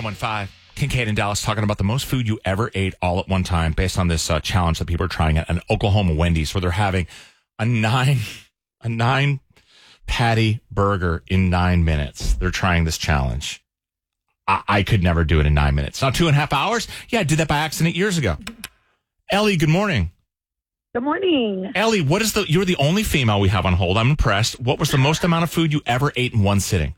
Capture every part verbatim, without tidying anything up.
one five. Kincaid in Dallas talking about the most food you ever ate all at one time based on this uh, challenge that people are trying at an Oklahoma Wendy's where they're having a nine a nine patty burger in nine minutes. They're trying this challenge. I, I could never do it in nine minutes. Now, two and a half hours? Yeah, I did that by accident years ago. Ellie, good morning. Good morning. Ellie, what is the, you're the only female we have on hold. I'm impressed. What was the most amount of food you ever ate in one sitting?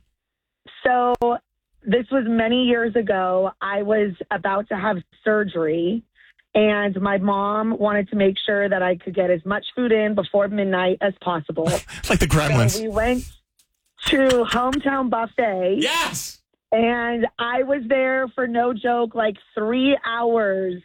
So this was many years ago. I was about to have surgery, and my mom wanted to make sure that I could get as much food in before midnight as possible. Like the Gremlins. So we went to Hometown Buffet. Yes! And I was there for, no joke, like three hours.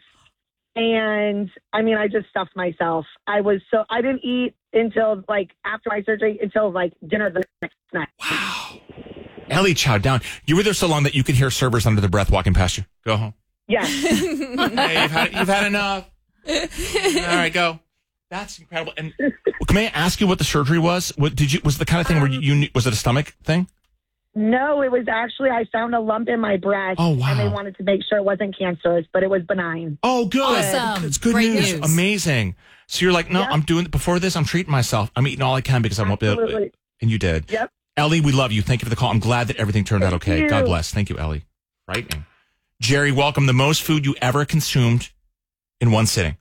And, I mean, I just stuffed myself. I was so, I didn't eat until, like, after my surgery, until, like, dinner the next night. Wow. Ellie chowed down. You were there so long that you could hear servers under their breath walking past you. Go home. Yes. Hey, you've had, you've had enough. All right, go. That's incredible. And can I ask you what the surgery was? What did you? Was it the kind of thing where you, you knew, was it a stomach thing? No, it was actually, I found a lump in my breast. Oh, wow. And they wanted to make sure it wasn't cancerous, but it was benign. Oh, good. Awesome. It's good Great news. news. Amazing. So you're like, no, Yep. I'm doing, before this, I'm treating myself. I'm eating all I can because I won't be able to. Absolutely. And you did. Yep. Ellie, we love you. Thank you for the call. I'm glad that everything turned out Thank okay. you. God bless. Thank you, Ellie. Frightening. Jerry, welcome. The most food you ever consumed in one sitting.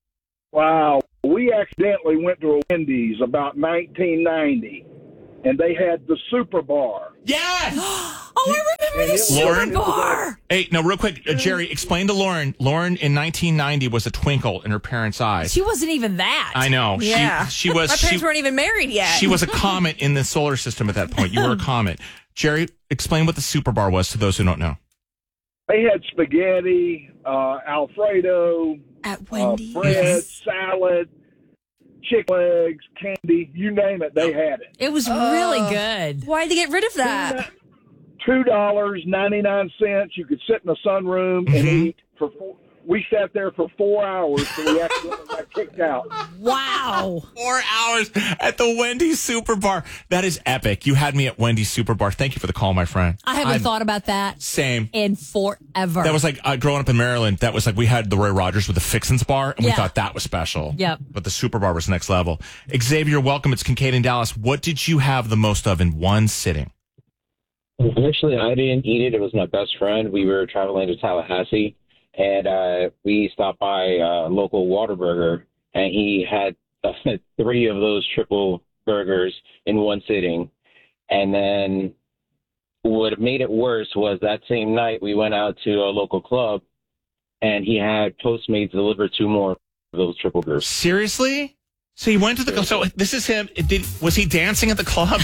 Wow. We accidentally went to a Wendy's about nineteen ninety, and they had the Super Bar. Yes! Oh, I remember the Super Lauren? Bar. Hey, no, real quick, uh, Jerry, explain to Lauren. Lauren in nineteen ninety was a twinkle in her parents' eyes. She wasn't even that. I know. Yeah. She, she was. My parents she, weren't even married yet. She was a comet in the solar system at that point. You were a comet. Jerry, explain what the Super Bar was to those who don't know. They had spaghetti, uh, Alfredo, At uh, Wendy's. bread, salad, chicken legs, candy, you name it, they had it. It was Oh. really good. Why'd they get rid of that? two dollars and ninety-nine cents. You could sit in the sunroom and Mhm. eat for four. We sat there for four hours till we accidentally got kicked out. Wow. Four hours at the Wendy's Super Bar. That is epic. You had me at Wendy's Super Bar. Thank you for the call, my friend. I haven't I'm- thought about that Same. in forever. That was like uh, growing up in Maryland. That was like we had the Roy Rogers with the Fixins Bar, and we Yeah. thought that was special. Yep. But the Super Bar was next level. Xavier, welcome. It's Kincaid in Dallas. What did you have the most of in one sitting? Actually, I didn't eat it. It was my best friend. We were traveling to Tallahassee, and uh, we stopped by a local Whataburger, and he had uh, three of those triple burgers in one sitting. And then what made it worse was that same night we went out to a local club, and he had Postmates deliver two more of those triple burgers. Seriously? So he went to the so this is him. Did was he dancing at the club?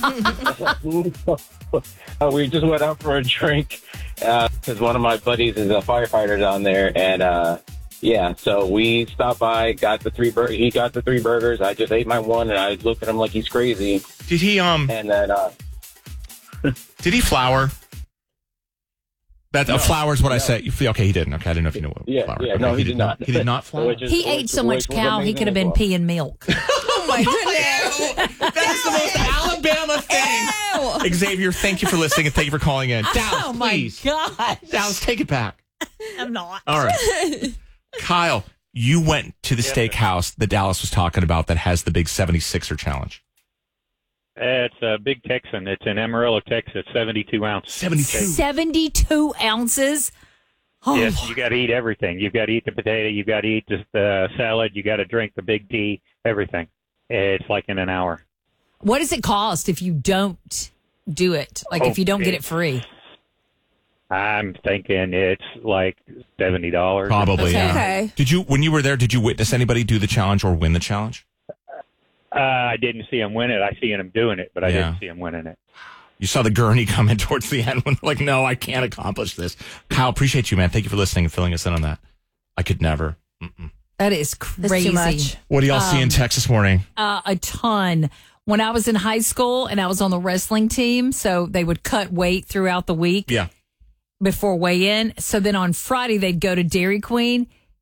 uh, we just went out for a drink because one of my buddies is a firefighter down there, and uh, yeah, so we stopped by, got the three bur- he got the three burgers. I just ate my one, and I looked at him like he's crazy. Did he um? And then uh, Did he flour? That No, uh, flour is what I no. said. Okay, he didn't. Okay, I didn't know if you knew what Yeah, flour. yeah, Okay, no, he did not. He did not flour. Which is- he which- ate so much which was cow, he amazing could have as been well. peeing milk. Oh my goodness. That's the most Alabama thing. Ew. Xavier, thank you for listening and thank you for calling in. Dallas, Oh, my please. God. Dallas, take it back. I'm not. All right. Kyle, you went to the steakhouse that Dallas was talking about that has the big seventy-sixer challenge. It's a Big Texan. It's in Amarillo, Texas, seventy-two ounces. seventy-two. seventy-two ounces? Oh, Yes, you got to eat everything. You've got to eat the potato. You've got to eat the uh, salad. You got to drink the big tea. Everything. It's like in an hour. what does it cost if you don't do it? Like if you don't get it free? I'm thinking it's like seventy dollars. Probably, Okay. yeah. Okay. Did you, when you were there, did you witness anybody do the challenge or win the challenge? Uh, I didn't see him win it. I seen him doing it, but I Yeah. didn't see him winning it. You saw the gurney coming towards the end when they're like, no, I can't accomplish this. Kyle, appreciate you, man. Thank you for listening and filling us in on that. I could never. Mm-mm. That is That's crazy. too much. What do y'all see in Um, Texas morning? Uh, a ton. When I was in high school and I was on the wrestling team, so they would cut weight throughout the week Yeah. before weigh in. So then on Friday, they'd go to Dairy Queen.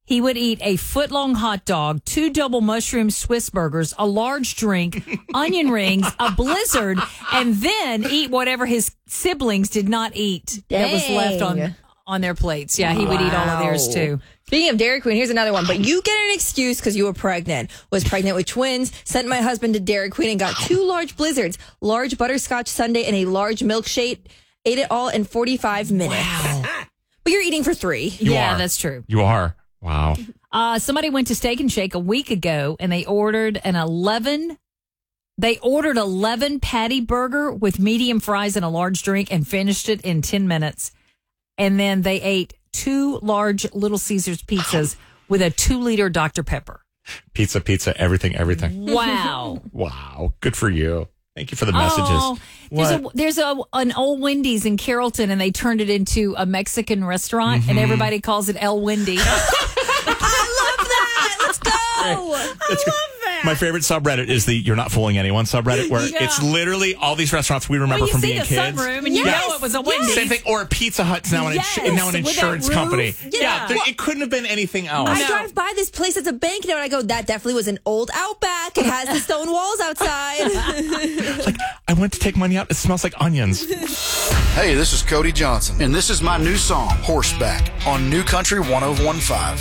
he would eat a foot-long hot dog, two double mushroom Swiss burgers, a large drink, onion rings, a Blizzard, and then eat whatever his siblings did not eat that was left on, on their plates. Yeah, he would eat all of theirs, too. Speaking of Dairy Queen, here's another one. But you get an excuse because you were pregnant. Was pregnant with twins, sent my husband to Dairy Queen and got two large Blizzards, large butterscotch sundae, and a large milkshake. Ate it all in forty-five minutes. Wow. But you're eating for three. You yeah, are. that's true. You are. Wow. Uh, somebody went to Steak and Shake a week ago, and they ordered an eleven. They ordered eleven patty burger with medium fries and a large drink, and finished it in ten minutes. And then they ate two large Little Caesars pizzas with a two liter Doctor Pepper. Pizza, pizza, everything, everything. Wow. Wow. Good for you. Thank you for the messages. Oh, there's a What? there's a an old Wendy's in Carrollton, and they turned it into a Mexican restaurant, Mm-hmm. and everybody calls it El Wendy. I love that. Let's go. I That's love good. that. My favorite subreddit is the "You're Not Fooling Anyone" subreddit, where Yeah. it's literally all these restaurants we remember Well, you from see being the kids. sunroom, and you Yes, know it was a yes. Wendy's. Same thing, or Pizza Hut's now an Yes, ins- now an with that insurance roof. company. Yeah. there- it couldn't have been anything else. I No. drive by this place that's a bank now, and I go, that definitely was an old Outback. It has the stone walls outside. Like, I went to take money out. It smells like onions. Hey, this is Cody Johnson, and this is my new song, Horseback, on New Country one oh one five.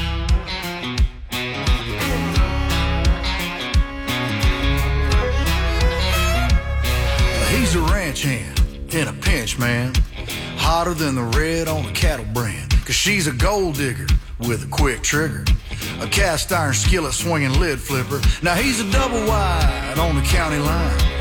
He's a ranch hand in a pinch, man. Hotter than the red on a cattle brand. Cause she's a gold digger with a quick trigger. A cast iron skillet swinging lid flipper. Now he's a double wide on the county line.